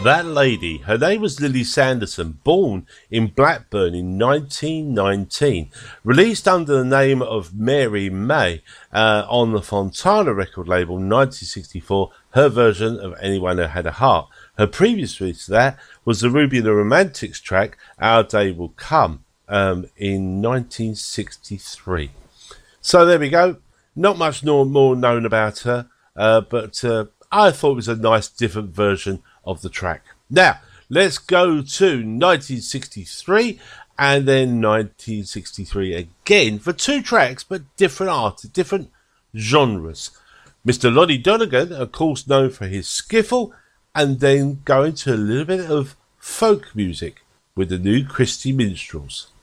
That lady, her name was Lily Sanderson, born in Blackburn in 1919, released under the name of Mary May on the Fontana record label 1964, her version of Anyone Who Had a Heart. Her previous release to that was the Ruby and the Romantics track, Our Day Will Come, in 1963. So there we go. Not much more known about her, but I thought it was a nice different version of the track. Now, let's go to 1963 and then 1963 again for two tracks, but different artists, different genres. Mr. Lonnie Donegan, of course known for his skiffle, and then going to a little bit of folk music with the New Christy Minstrels.